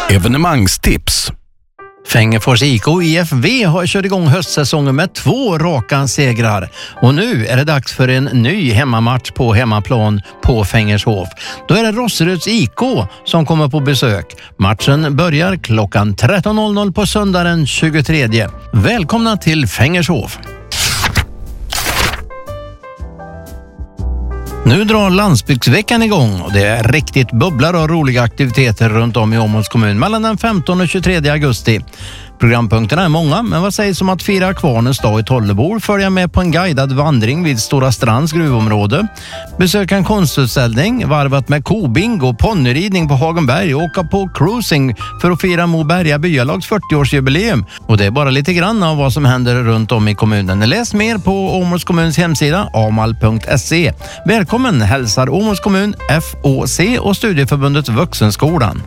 Evenemangstips. Fängefors IK IFV har kört igång höstsäsongen med 2 raka segrar. Och nu är det dags för en ny hemmamatch på hemmaplan på Fängershof. Då är det Rosseruds IK som kommer på besök. Matchen börjar klockan 13.00 på söndag den 23. Välkomna till Fängershof! Nu drar landsbygdsveckan igång och det är riktigt bubblar och roliga aktiviteter runt om i Åmåls kommun mellan den 15 och 23 augusti. Programpunkterna är många, men vad sägs om att fira Kvarnens dag i Tollebor, följa med på en guidad vandring vid Stora Strands gruvområde, besöka en konstutställning, varvat med kobingo, ponnyridning på Hagenberg och åka på cruising för att fira Moberga byalags 40-årsjubileum. Och det är bara lite grann av vad som händer runt om i kommunen. Läs mer på Åmåls kommuns hemsida amal.se. Välkommen hälsar Åmåls kommun, FOC och Studieförbundet Vuxenskolan.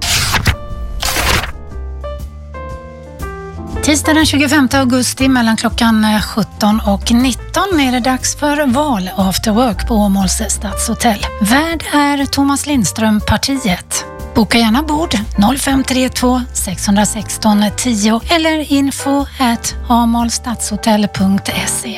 Tisdag den 25 augusti mellan klockan 17 och 19 är det dags för val after work på Åmåls stadshotell. Värd är Thomas Lindström partiet. Boka gärna bord 0532 616 10 eller info@amalstadshotell.se.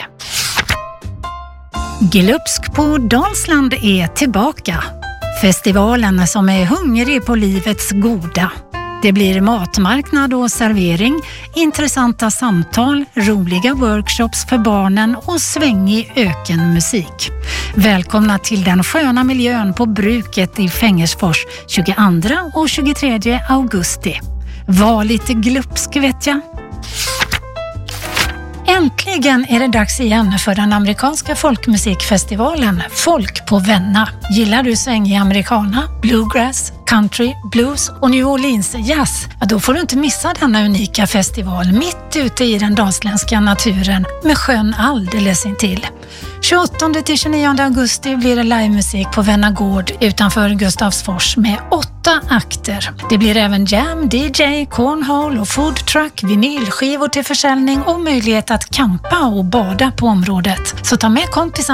Glupsk på Dalsland är tillbaka. Festivalen som är hungrig på livets goda. Det blir matmarknad och servering, intressanta samtal, roliga workshops för barnen och svängig ökenmusik. Välkomna till den sköna miljön på bruket i Fängersfors 22 och 23 augusti. Var lite glupsk vet jag. Äntligen är det dags igen för den amerikanska folkmusikfestivalen Folk på Venna. Gillar du svängig americana, bluegrass, country, blues och New Orleans jazz? Ja, då får du inte missa denna unika festival mitt ute i den dalsländska naturen med sjön alldeles intill. 28-29 augusti blir det livemusik på Venna gård utanför Gustavsfors med 8 akter. Det blir även jam, DJ, cornhole och food truck, vinylskivor till försäljning och möjlighet att campa och bada på området. Så ta med kompisar